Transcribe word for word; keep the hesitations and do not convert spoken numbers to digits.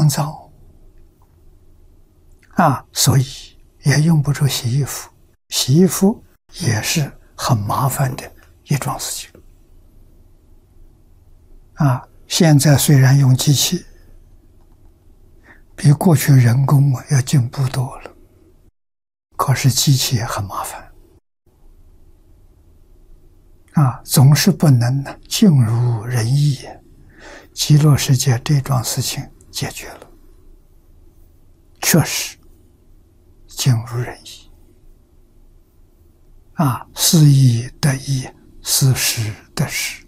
脏糟啊，所以也用不着洗衣服。洗衣服也是很麻烦的一桩事情啊。现在虽然用机器，比过去人工啊要进步多了，可是机器也很麻烦啊，总是不能呢尽如人意。极乐世界这桩事情解决了，确实尽如人意啊，思义得义，思时得时。